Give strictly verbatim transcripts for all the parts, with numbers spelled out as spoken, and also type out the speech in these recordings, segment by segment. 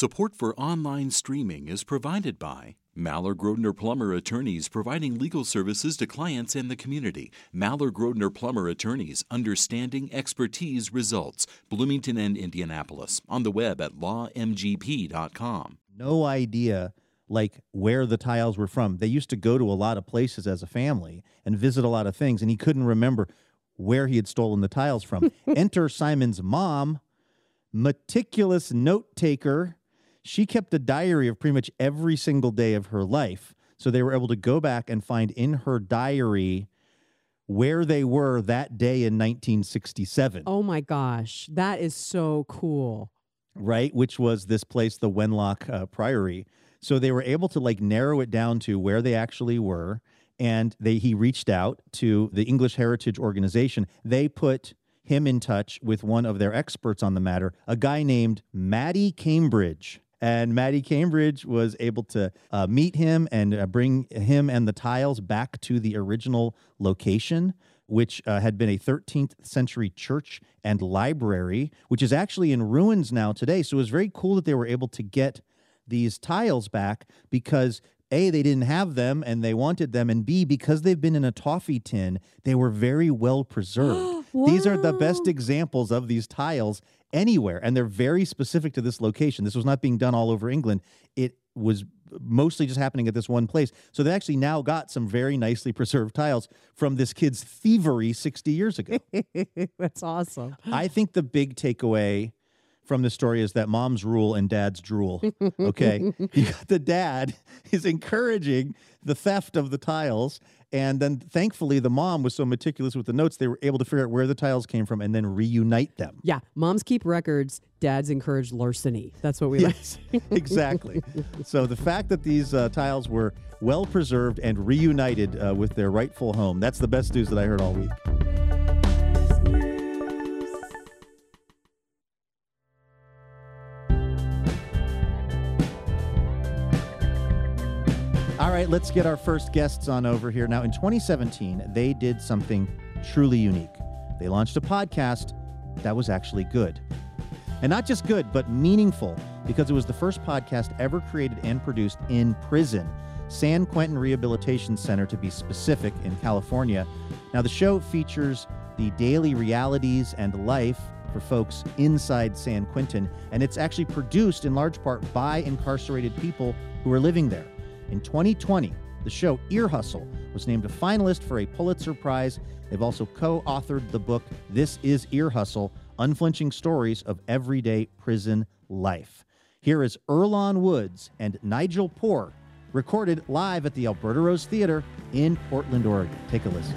Support for online streaming is provided by Maller Grodner Plummer Attorneys, providing legal services to clients and the community. Maller Grodner Plummer Attorneys, understanding expertise results. Bloomington and Indianapolis. On the web at law m g p dot com. No idea, like, where the tiles were from. They used to go to a lot of places as a family and visit a lot of things, and he couldn't remember where he had stolen the tiles from. Enter Simon's mom, meticulous note taker. She kept a diary of pretty much every single day of her life. So they were able to go back and find in her diary where they were that day in nineteen sixty-seven. Oh, my gosh. That is so cool. Right? Which was this place, the Wenlock uh, Priory. So they were able to, like, narrow it down to where they actually were. And they he reached out to the English Heritage Organization. They put him in touch with one of their experts on the matter, a guy named Matty Cambridge. And Matty Cambridge was able to uh, meet him and uh, bring him and the tiles back to the original location, which uh, had been a thirteenth century church and library, which is actually in ruins now today. So it was very cool that they were able to get these tiles back because A, they didn't have them and they wanted them, and B, because they've been in a toffee tin, they were very well preserved. These are the best examples of these tiles anywhere, and they're very specific to this location. This was not being done all over England. It was mostly just happening at this one place. So they actually now got some very nicely preserved tiles from this kid's thievery sixty years ago. That's awesome. I think the big takeaway from the story is that mom's rule and dad's drool. Okay. You got the dad is encouraging the theft of the tiles. And then thankfully the mom was so meticulous with the notes, they were able to figure out where the tiles came from and then reunite them. Yeah. Moms keep records. Dads encourage larceny. That's what we yes, like. Exactly. So the fact that these uh, tiles were well preserved and reunited uh, with their rightful home, that's the best news that I heard all week. All right, let's get our first guests on over here. Now, in twenty seventeen, they did something truly unique. They launched a podcast that was actually good. And not just good, but meaningful, because it was the first podcast ever created and produced in prison. San Quentin Rehabilitation Center, to be specific, in California. Now, the show features the daily realities and life for folks inside San Quentin, and it's actually produced in large part by incarcerated people who are living there. In twenty twenty, the show Ear Hustle was named a finalist for a Pulitzer Prize. They've also co-authored the book, This is Ear Hustle, Unflinching Stories of Everyday Prison Life. Here is Earlonne Woods and Nigel Poor, recorded live at the Alberta Rose Theater in Portland, Oregon. Take a listen.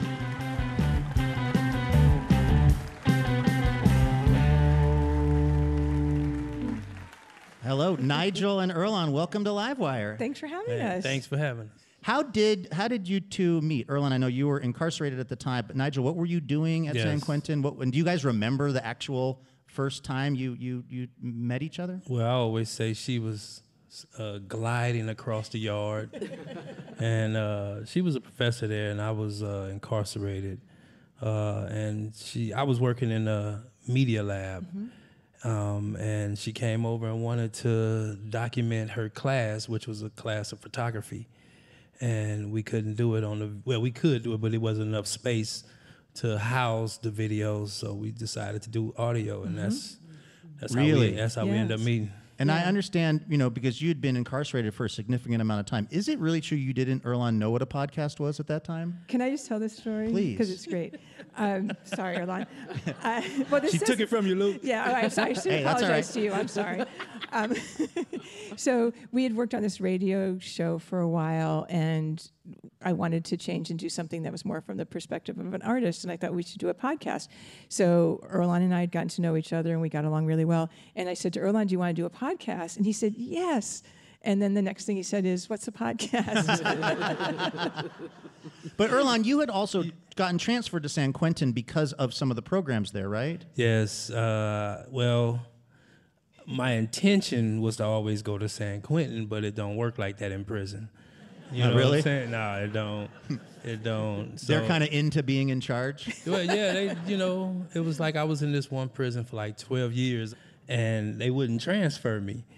Hello, Nigel and Earlonne. Welcome to Livewire. Thanks for having Man, us. Thanks for having us. How did how did you two meet? Earlonne, I know you were incarcerated at the time, but Nigel, what were you doing at Yes. San Quentin? What, and do you guys remember the actual first time you you you met each other? Well, I always say she was uh, gliding across the yard, and uh, she was a professor there, and I was uh, incarcerated, uh, and she I was working in a media lab. Mm-hmm. Um, and she came over and wanted to document her class, which was a class of photography. And we couldn't do it on the, well, we could do it, but it wasn't enough space to house the videos. So we decided to do audio, and mm-hmm. that's that's really? how we, that's how yes. we ended up meeting. And yeah. I understand, you know, because you'd been incarcerated for a significant amount of time. Is it really true you didn't, Earlonne, know what a podcast was at that time? Can I just tell this story? Please. Because it's great. Um, sorry, Earlonne. Uh, well, this She says, took it from you, Luke. Yeah, oh, I'm sorry. I should Hey, that's all apologize right. to you. I'm sorry. Um, so we had worked on this radio show for a while, and I wanted to change and do something that was more from the perspective of an artist, and I thought we should do a podcast. So Earlonne and I had gotten to know each other, and we got along really well. And I said to Earlonne, do you want to do a podcast? And he said, yes. And then the next thing he said is, what's a podcast? But Earlonne, you had also gotten transferred to San Quentin because of some of the programs there, right? Yes. Uh, well, my intention was to always go to San Quentin, but it don't work like that in prison. You Oh, know really? what I'm saying? No, it don't. It don't. So, They're kind of into being in charge. well, yeah, they, you know, it was like I was in this one prison for like twelve years, and they wouldn't transfer me.